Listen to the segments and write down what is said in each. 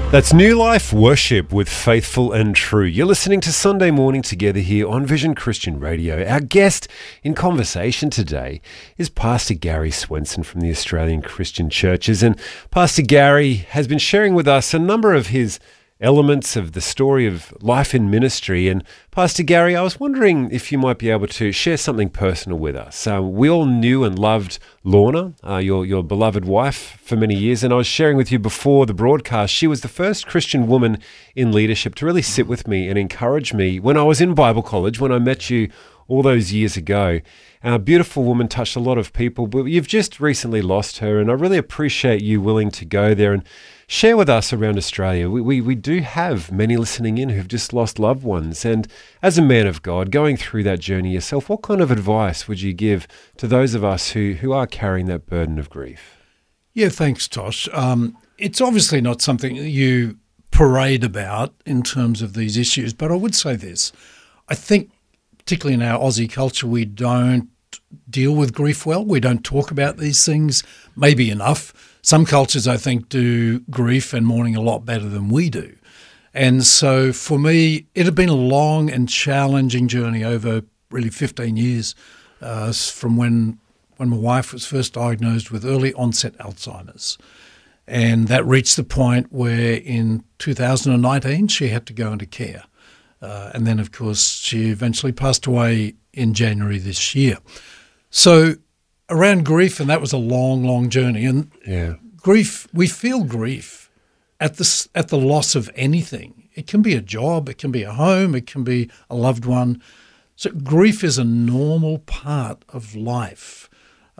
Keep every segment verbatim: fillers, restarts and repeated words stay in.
That's New Life Worship with Faithful and True. You're listening to Sunday Morning Together here on Vision Christian Radio. Our guest in conversation today is Pastor Gary Swenson from the Australian Christian Churches. And Pastor Gary has been sharing with us a number of his elements of the story of life in ministry. And Pastor Gary, I was wondering if you might be able to share something personal with us. Uh, we all knew and loved Lorna, uh, your, your beloved wife, for many years. And I was sharing with you before the broadcast, she was the first Christian woman in leadership to really sit with me and encourage me when I was in Bible college, when I met you all those years ago. A beautiful woman, touched a lot of people, but you've just recently lost her, and I really appreciate you willing to go there and share with us around Australia. We, we we do have many listening in who've just lost loved ones, and as a man of God, going through that journey yourself, what kind of advice would you give to those of us who, who are carrying that burden of grief? Yeah, thanks, Tosh. Um, it's obviously not something that you parade about in terms of these issues, but I would say this. I think particularly in our Aussie culture, we don't deal with grief well. We don't talk about these things maybe enough. Some cultures, I think, do grief and mourning a lot better than we do. And so for me, it had been a long and challenging journey over really fifteen years uh, from when when my wife was first diagnosed with early onset Alzheimer's. And that reached the point where in two thousand nineteen, she had to go into care. Uh, and then, of course, she eventually passed away in January this year. So around grief, and that was a long, long journey. And yeah. grief, we feel grief at the, at the loss of anything. It can be a job, it can be a home, it can be a loved one. So grief is a normal part of life.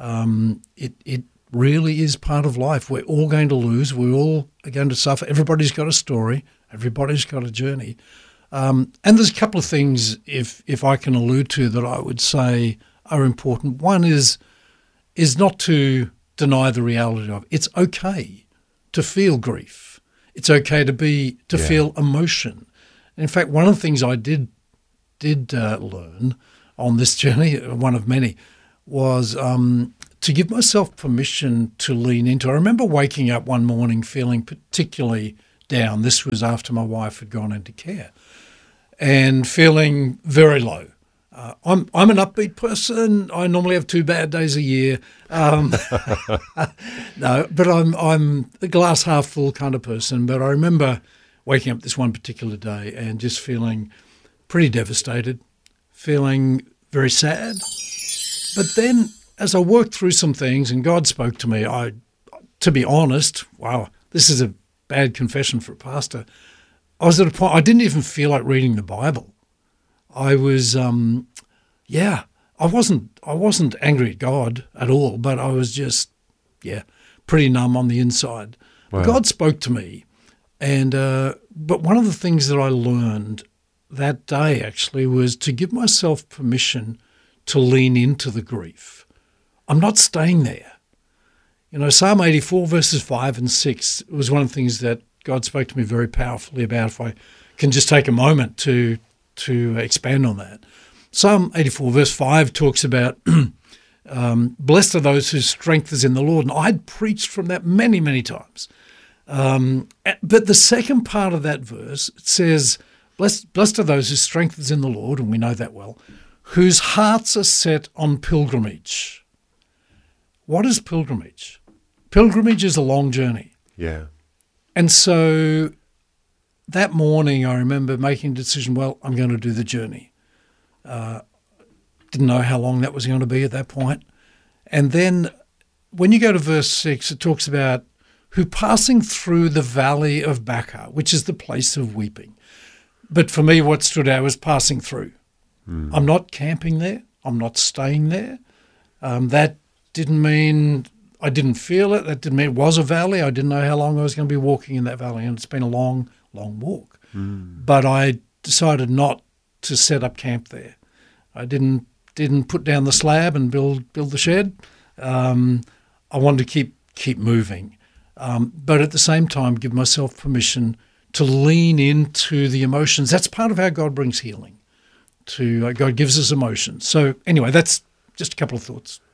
Um, it, it really is part of life. We're all going to lose. We're all going to suffer. Everybody's got a story. Everybody's got a journey. Um, and there's a couple of things, if if I can allude to, that I would say are important. One is is not to deny the reality of it. It's okay to feel grief. It's okay to be to yeah. feel emotion. And in fact, one of the things I did did uh, learn on this journey, one of many, was um, to give myself permission to lean into. I remember waking up one morning feeling particularly down. This was after my wife had gone into care. And feeling very low. Uh, I'm I'm an upbeat person. I normally have two bad days a year. Um, no, but I'm I'm a glass half full kind of person. But I remember waking up this one particular day and just feeling pretty devastated, feeling very sad. But then, as I worked through some things and God spoke to me, I, to be honest, wow, this is a bad confession for a pastor. I was at a point I didn't even feel like reading the Bible. I was, um, yeah, I wasn't. I wasn't angry at God at all, but I was just, yeah, pretty numb on the inside. Wow. God spoke to me, and uh, but one of the things that I learned that day actually was to give myself permission to lean into the grief. I'm not staying there. You know, Psalm eighty-four verses five and six was one of the things that God spoke to me very powerfully about, if I can just take a moment to to expand on that. Psalm eighty-four verse five talks about, um, blessed are those whose strength is in the Lord. And I'd preached from that many, many times. Um, but the second part of that verse, it says, blessed, blessed are those whose strength is in the Lord, and we know that well, whose hearts are set on pilgrimage. What is pilgrimage? Pilgrimage is a long journey. Yeah. And so that morning I remember making a decision, well, I'm going to do the journey. Uh, didn't know how long that was going to be at that point. And then when you go to verse six, it talks about who passing through the valley of Baca, which is the place of weeping. But for me, what stood out was passing through. Mm. I'm not camping there. I'm not staying there. Um, that didn't mean I didn't feel it. That didn't mean it was a valley. I didn't know how long I was going to be walking in that valley, and it's been a long, long walk. Mm. But I decided not to set up camp there. I didn't didn't put down the slab and build build the shed. Um, I wanted to keep keep moving, um, but at the same time, give myself permission to lean into the emotions. That's part of how God brings healing. To uh, God gives us emotions. So anyway, that's just a couple of thoughts.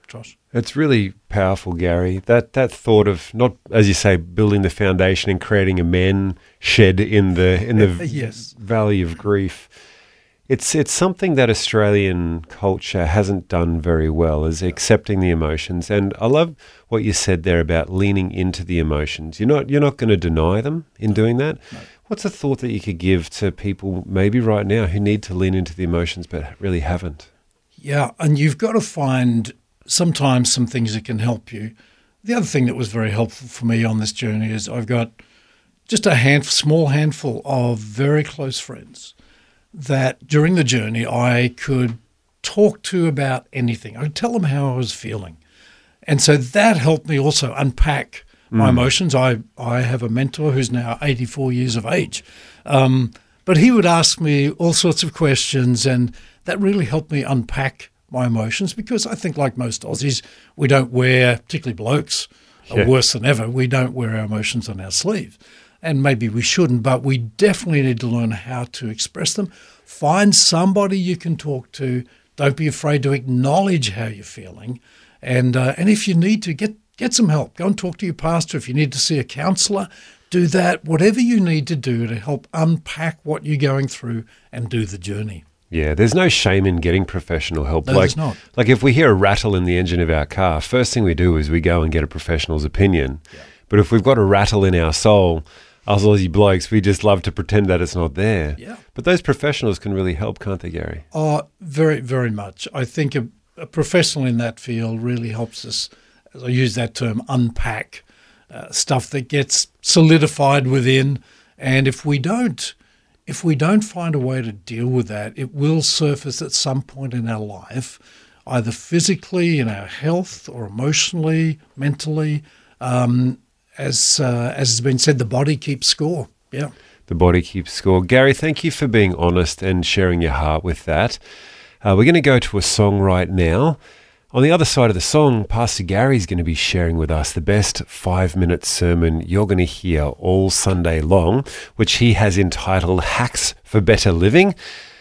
Josh. It's really powerful, Gary. That that thought of not, as you say, building the foundation and creating a man shed in the in the yes. valley of grief. It's it's something that Australian culture hasn't done very well, is accepting the emotions. And I love what you said there about leaning into the emotions. You're not you're not going to deny them in doing that. No. What's a thought that you could give to people maybe right now who need to lean into the emotions but really haven't? Yeah, and you've got to find sometimes some things that can help you. The other thing that was very helpful for me on this journey is I've got just a hand, small handful of very close friends that during the journey I could talk to about anything. I could tell them how I was feeling. And so that helped me also unpack my mm. emotions. I, I have a mentor who's now eighty-four years of age. Um, but he would ask me all sorts of questions, and that really helped me unpack my emotions, because I think, like most Aussies, we don't wear, particularly blokes, yeah. worse than ever, we don't wear our emotions on our sleeve. And maybe we shouldn't, but we definitely need to learn how to express them. Find somebody you can talk to. Don't be afraid to acknowledge how you're feeling. And uh, and if you need to, get, get some help. Go and talk to your pastor. If you need to see a counsellor, do that. Whatever you need to do to help unpack what you're going through and do the journey. Yeah, there's no shame in getting professional help. No, like, there's not. Like if we hear a rattle in the engine of our car, first thing we do is we go and get a professional's opinion. Yeah. But if we've got a rattle in our soul, us Aussie blokes, we just love to pretend that it's not there. Yeah. But those professionals can really help, can't they, Gary? Oh, very, very much. I think a, a professional in that field really helps us, as I use that term, unpack uh, stuff that gets solidified within. And if we don't, if we don't find a way to deal with that, it will surface at some point in our life, either physically, in our health, or emotionally, mentally. Um, as uh, as has been said, the body keeps score. Yeah, the body keeps score. Gary, thank you for being honest and sharing your heart with that. Uh, we're going to go to a song right now. On the other side of the song, Pastor Gary's going to be sharing with us the best five-minute sermon you're going to hear all Sunday long, which he has entitled Hacks for Better Living.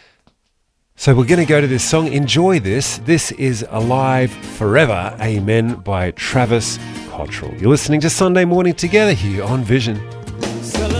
So we're going to go to this song. Enjoy this. This is Alive Forever, Amen, by Travis Cottrell. You're listening to Sunday Morning Together here on Vision.